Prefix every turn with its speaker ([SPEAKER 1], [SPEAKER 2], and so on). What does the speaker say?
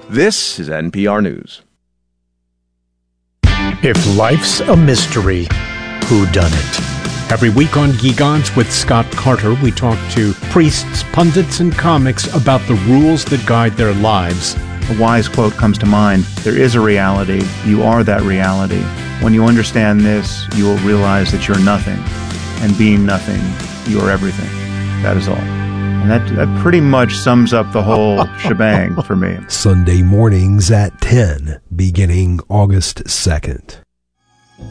[SPEAKER 1] This is NPR News.
[SPEAKER 2] If life's a mystery, whodunit? Every week on Gigants with Scott Carter, we talk to priests, pundits, and comics about the rules that guide their lives.
[SPEAKER 3] A wise quote comes to mind: there is a reality. You are that reality. When you understand this, you will realize that you're nothing. And being nothing, you are everything. That is all. And that pretty much sums up the whole shebang for me.
[SPEAKER 4] Sunday mornings at 10, beginning August 2nd.